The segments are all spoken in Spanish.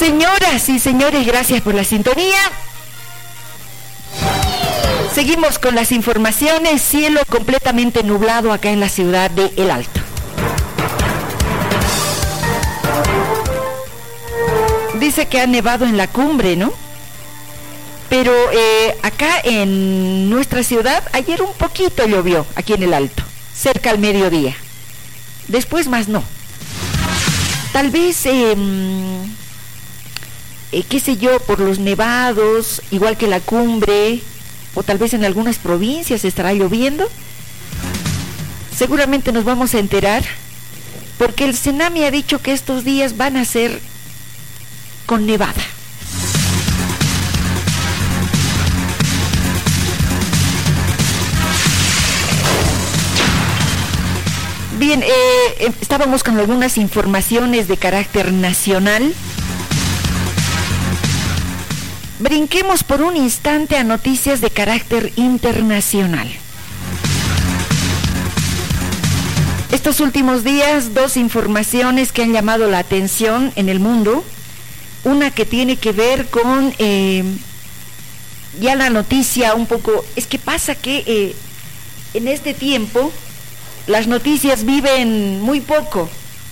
Señoras y señores, gracias por la sintonía. Seguimos con las informaciones. Cielo completamente nublado acá en la ciudad de El Alto. Dice que ha nevado en la cumbre, ¿no? Pero acá en nuestra ciudad, ayer un poquito llovió, aquí en El Alto, cerca al mediodía. Después más no. Tal vez, qué sé yo, por los nevados, igual que la cumbre, o tal vez en algunas provincias estará lloviendo. Seguramente nos vamos a enterar, porque el Senami ha dicho que estos días van a ser con nevada. Bien, estábamos con algunas informaciones de carácter nacional. Brinquemos por un instante a noticias de carácter internacional. Estos últimos días, dos informaciones que han llamado la atención en el mundo. Una que tiene que ver con ya la noticia un poco. Es que pasa que en este tiempo las noticias viven muy poco.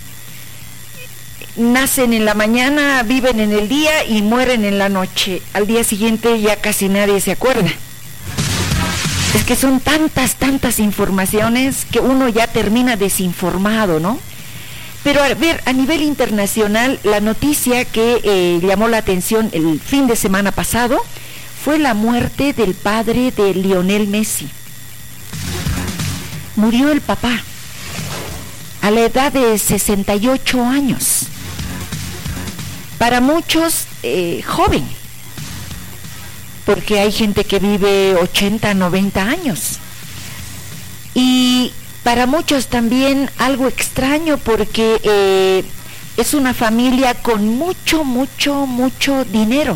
Nacen en la mañana, viven en el día y mueren en la noche. Al día siguiente ya casi nadie se acuerda. Es que son tantas informaciones que uno ya termina desinformado, ¿no? Pero a ver, a nivel internacional, la noticia que llamó la atención el fin de semana pasado fue la muerte del padre de Lionel Messi. Murió el papá a la edad de 68 años. Para muchos, joven, porque hay gente que vive 80, 90 años. Y para muchos también algo extraño, porque es una familia con mucho dinero.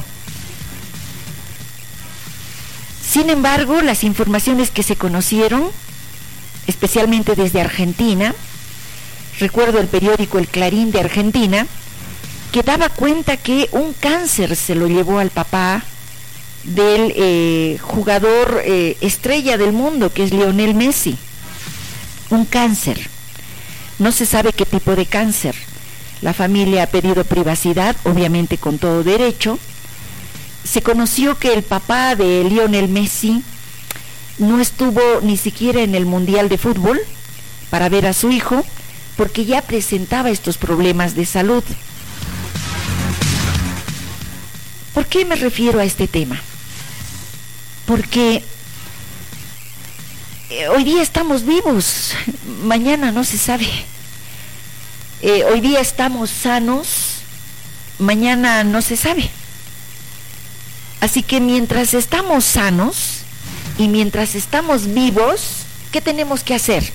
Sin embargo, las informaciones que se conocieron, especialmente desde Argentina, recuerdo el periódico El Clarín de Argentina, que daba cuenta que un cáncer se lo llevó al papá del jugador estrella del mundo, que es Lionel Messi. Un cáncer. No se sabe qué tipo de cáncer. La familia ha pedido privacidad, obviamente con todo derecho. Se conoció que el papá de Lionel Messi no estuvo ni siquiera en el Mundial de Fútbol para ver a su hijo, porque ya presentaba estos problemas de salud. ¿Por qué me refiero a este tema? Porque hoy día estamos vivos, mañana no se sabe. Hoy día estamos sanos, mañana no se sabe. Así que mientras estamos sanos y mientras estamos vivos, ¿qué tenemos que hacer?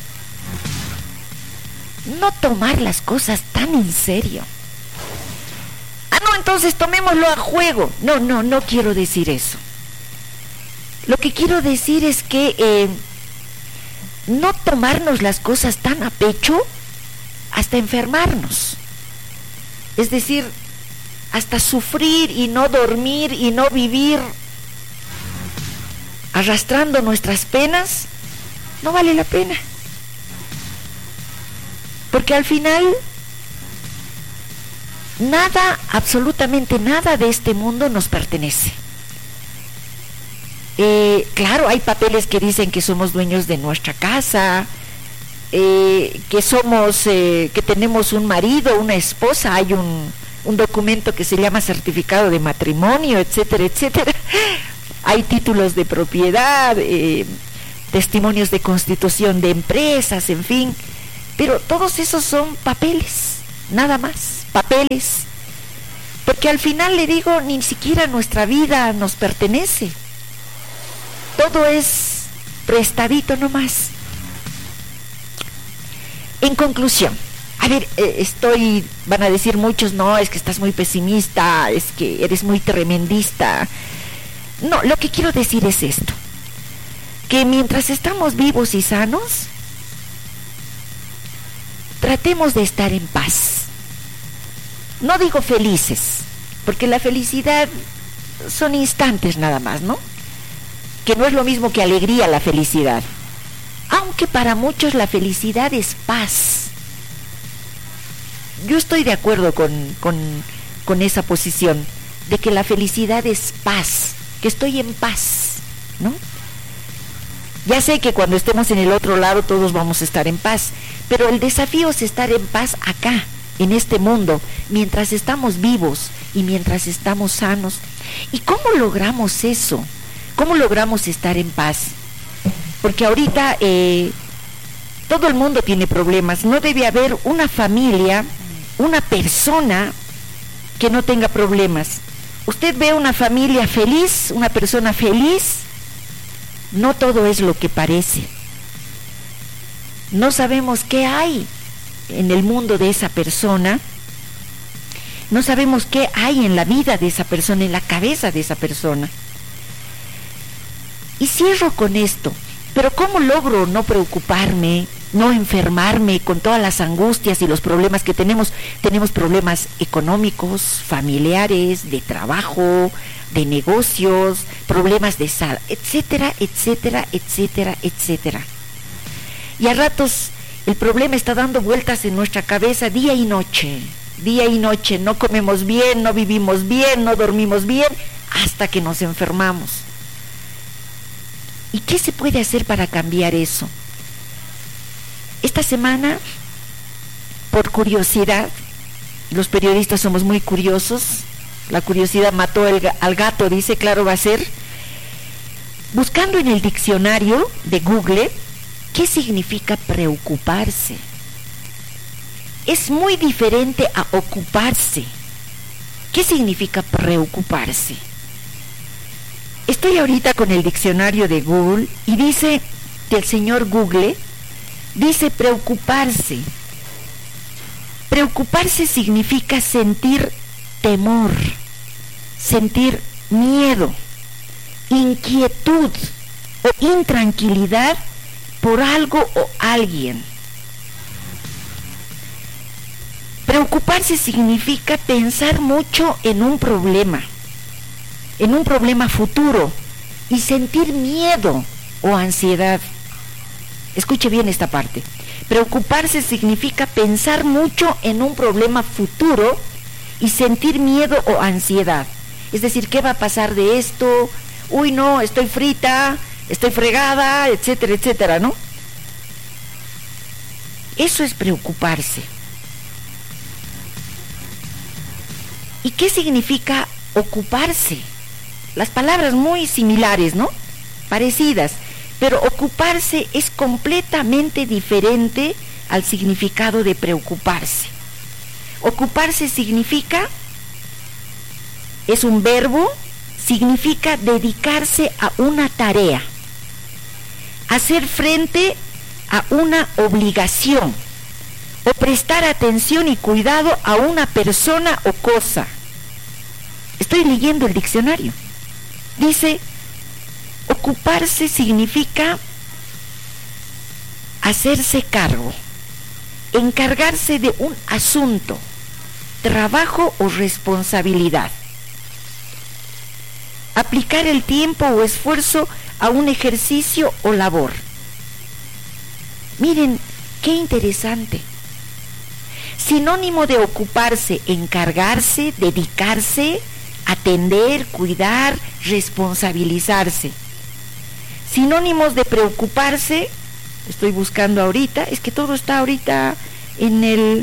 No tomar las cosas tan en serio. No, entonces tomémoslo a juego. No quiero decir eso. Lo que quiero decir es que no tomarnos las cosas tan a pecho hasta enfermarnos. Es decir, hasta sufrir y no dormir y no vivir arrastrando nuestras penas, no vale la pena. Porque al final nada, absolutamente nada de este mundo nos pertenece. Claro, hay papeles que dicen que somos dueños de nuestra casa, que somos, que tenemos un marido, una esposa, hay un documento que se llama certificado de matrimonio, etcétera, etcétera. Hay títulos de propiedad, testimonios de constitución de empresas, en fin. Pero todos esos son papeles, nada más, papeles. Porque al final, le digo, ni siquiera nuestra vida nos pertenece. Todo es prestadito nomás. En conclusión, a ver, van a decir muchos, no, es que estás muy pesimista, es que eres muy tremendista. No, lo que quiero decir es esto, que mientras estamos vivos y sanos, tratemos de estar en paz. No digo felices, porque la felicidad son instantes nada más, ¿no? Que no es lo mismo que alegría la felicidad, aunque para muchos la felicidad es paz. Yo estoy de acuerdo con esa posición, de que la felicidad es paz, que estoy en paz, ¿no? Ya sé que cuando estemos en el otro lado todos vamos a estar en paz, pero el desafío es estar en paz acá, en este mundo, mientras estamos vivos y mientras estamos sanos. ¿Y cómo logramos eso? ¿Cómo logramos estar en paz? Porque ahorita todo el mundo tiene problemas. No debe haber una familia, una persona que no tenga problemas. Usted ve una familia feliz, una persona feliz, no todo es lo que parece. No sabemos qué hay en el mundo de esa persona, no sabemos qué hay en la vida de esa persona, en la cabeza de esa persona. Y cierro con esto, pero ¿cómo logro no preocuparme, no enfermarme con todas las angustias y los problemas que tenemos? Tenemos problemas económicos, familiares, de trabajo, de negocios, problemas de salud, etcétera, etcétera, etcétera, etcétera. Y a ratos el problema está dando vueltas en nuestra cabeza día y noche, no comemos bien, no vivimos bien, no dormimos bien, hasta que nos enfermamos. ¿Y qué se puede hacer para cambiar eso? Esta semana, por curiosidad, los periodistas somos muy curiosos, la curiosidad mató al gato, dice, claro va a ser, buscando en el diccionario de Google, ¿qué significa preocuparse? Es muy diferente a ocuparse. ¿Qué significa preocuparse? Estoy ahorita con el diccionario de Google y dice, del señor Google, dice preocuparse. Preocuparse significa sentir temor, sentir miedo, inquietud o intranquilidad por algo o alguien. Preocuparse significa pensar mucho en un problema futuro y sentir miedo o ansiedad. Escuche bien esta parte. Preocuparse significa pensar mucho en un problema futuro y sentir miedo o ansiedad. Es decir, ¿qué va a pasar de esto? Uy, no, estoy frita, estoy fregada, etcétera, etcétera, ¿no? Eso es preocuparse. ¿Y qué significa ocuparse? Las palabras muy similares, ¿no? Parecidas, pero ocuparse es completamente diferente al significado de preocuparse. Ocuparse significa, es un verbo, significa dedicarse a una tarea, hacer frente a una obligación o prestar atención y cuidado a una persona o cosa. Estoy leyendo el diccionario. Dice, ocuparse significa hacerse cargo, encargarse de un asunto, trabajo o responsabilidad. Aplicar el tiempo o esfuerzo a un ejercicio o labor. Miren, qué interesante. Sinónimo de ocuparse, encargarse, dedicarse, atender, cuidar, responsabilizarse. Sinónimos de preocuparse, estoy buscando ahorita, es que todo está ahorita en el,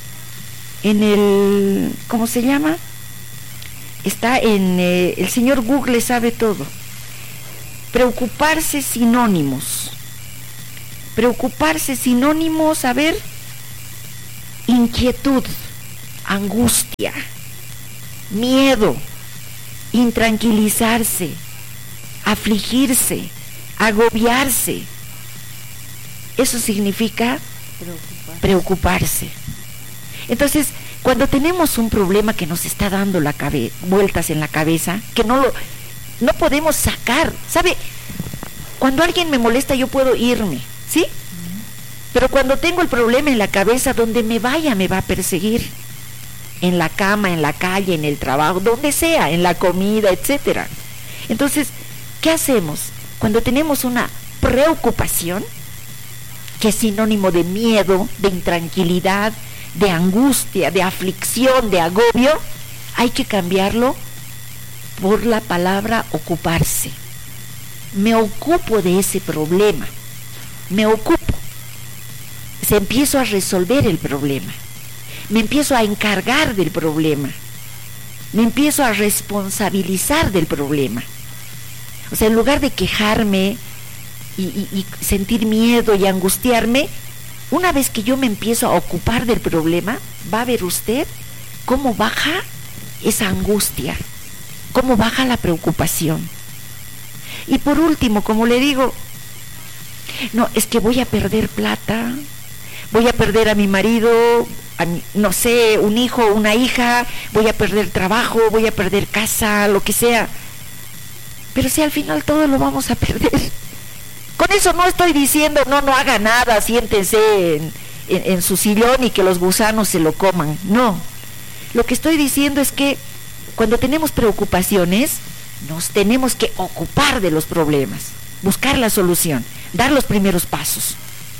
¿cómo se llama? Está en, el señor Google sabe todo. Preocuparse, sinónimos. Preocuparse, sinónimos, a ver, inquietud, angustia, miedo, intranquilizarse, afligirse, agobiarse. Eso significa preocuparse. Entonces, cuando tenemos un problema que nos está dando vueltas en la cabeza, que no podemos sacar, ¿sabe? Cuando alguien me molesta yo puedo irme, ¿sí? Pero cuando tengo el problema en la cabeza, donde me vaya me va a perseguir. en la cama, en la calle, en el trabajo, donde sea, en la comida, etcétera. Entonces, ¿qué hacemos? Cuando tenemos una preocupación, que es sinónimo de miedo, de intranquilidad, de angustia, de aflicción, de agobio, hay que cambiarlo por la palabra ocuparse. Me ocupo de ese problema, me ocupo. Empiezo a resolver el problema, me empiezo a encargar del problema, me empiezo a responsabilizar del problema. O sea, en lugar de quejarme y sentir miedo y angustiarme, una vez que yo me empiezo a ocupar del problema, va a ver usted cómo baja esa angustia, cómo baja la preocupación. Y por último, como le digo, no, es que voy a perder plata, voy a perder a mi marido, no sé, un hijo, una hija, voy a perder trabajo, voy a perder casa, lo que sea. Pero si al final todo lo vamos a perder. Con eso no estoy diciendo, no haga nada, siéntese en su sillón y que los gusanos se lo coman. No. Lo que estoy diciendo es que cuando tenemos preocupaciones, nos tenemos que ocupar de los problemas, buscar la solución, dar los primeros pasos.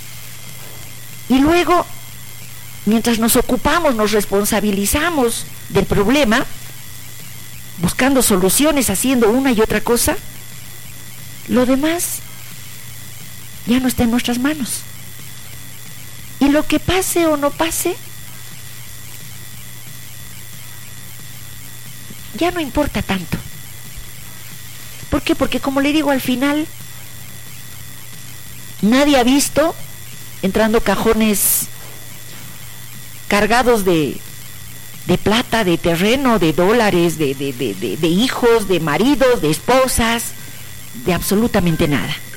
Y luego, mientras nos ocupamos, nos responsabilizamos del problema, buscando soluciones, haciendo una y otra cosa, lo demás ya no está en nuestras manos. Y lo que pase o no pase, ya no importa tanto. ¿Por qué? Porque como le digo, al final nadie ha visto entrando cajones cargados de plata, de terreno, de dólares, de hijos, de maridos, de esposas, de absolutamente nada.